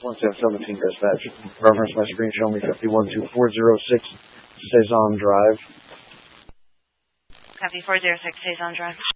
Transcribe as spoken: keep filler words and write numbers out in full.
one seven seventeen dispatch. Reference my screen showing me fifty-one two four zero six Cezanne Drive. Copy four zero six Cezanne Drive.